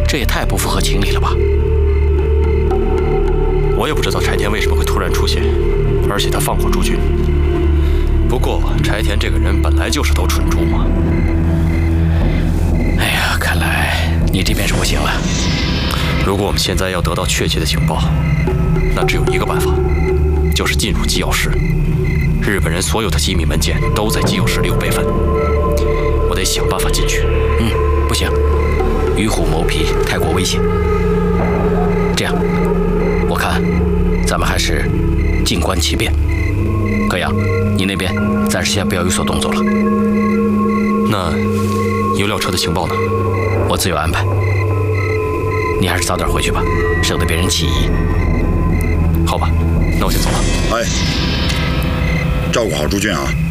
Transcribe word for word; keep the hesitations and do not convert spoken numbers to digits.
这也太不符合情理了吧？ 我也不知道柴田为什么会突然出现，而且他放火诛军。不过柴田这个人本来就是头蠢猪嘛。 哎呀，看来你这边是不行了。 如果我们现在要得到确切的情报，那只有一个办法，就是进入机要室。日本人所有的机密文件都在机要室里有备份，我得想办法进去。 嗯，不行，与虎谋皮太过危险。这样，我看咱们还是静观其变。葛阳，你那边暂时先不要有所动作了。 那油料车的情报呢？ 我自有安排。你还是早点回去吧，省得别人起疑。 好吧，那我先走了。 哎，照顾好朱俊啊。